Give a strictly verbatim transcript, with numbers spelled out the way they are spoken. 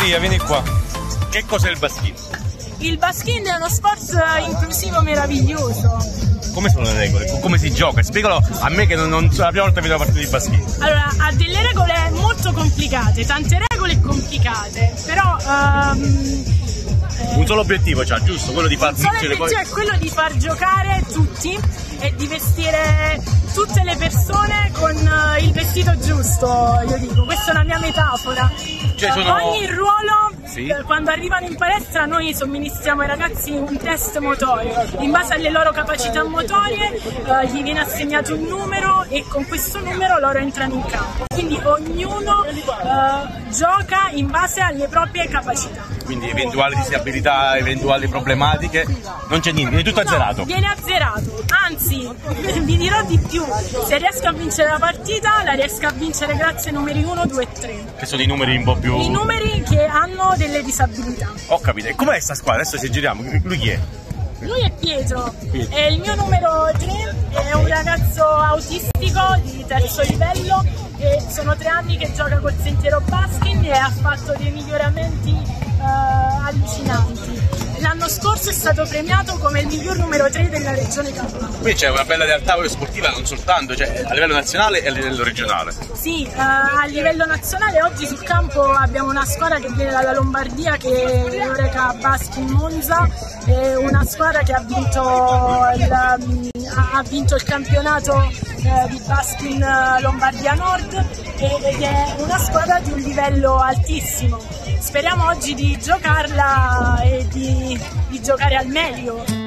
Maria, vieni qua. Che cos'è il baskin? Il baskin è uno sport inclusivo meraviglioso. Come sono le regole? Come si gioca? Spiegalo a me che non, non sono la prima volta che vedo una partita di baskin. Allora, ha delle regole molto complicate, tante regole complicate, però... Um, un solo obiettivo c'ha, giusto? Quello di far vincere poi... è quello di far giocare tutti e di vestire tutte le persone con il vestito giusto, io dico, questa è una mia metafora. Cioè, sono... Ogni ruolo, sì? eh, quando arrivano in palestra noi somministriamo ai ragazzi un test motorio, in base alle loro capacità motorie eh, gli viene assegnato un numero e con questo numero loro entrano in campo, quindi ognuno eh, gioca in base alle proprie capacità. Quindi eventuali disabilità, eventuali problematiche, non c'è niente, viene tutto azzerato. No, viene azzerato, anzi vi dirò di più, se riesco a vincere la partita la riesco a vincere grazie ai numeri uno, due e tre. Che sono i numeri un po' più... I numeri che hanno delle disabilità. Ho capito, e com'è sta squadra? Adesso se giriamo, lui chi è? Lui è Pietro, Pietro. È il mio numero tre, è un ragazzo autistico di terzo livello e sono tre anni che gioca col Sentiero Baskin e ha fatto dei miglioramenti Uh, allucinanti. L'anno scorso è stato premiato come il miglior numero tre della regione Campania. Qui c'è una bella realtà sportiva non soltanto, cioè a livello nazionale e a livello regionale. Sì, uh, a livello nazionale oggi sul campo abbiamo una squadra che viene dalla Lombardia che è Eureka Baskin Monza, è una squadra che ha vinto il, ha vinto il campionato uh, di Baskin Lombardia Nord ed è una squadra di un livello altissimo. Speriamo oggi di giocarla e di, di giocare al meglio.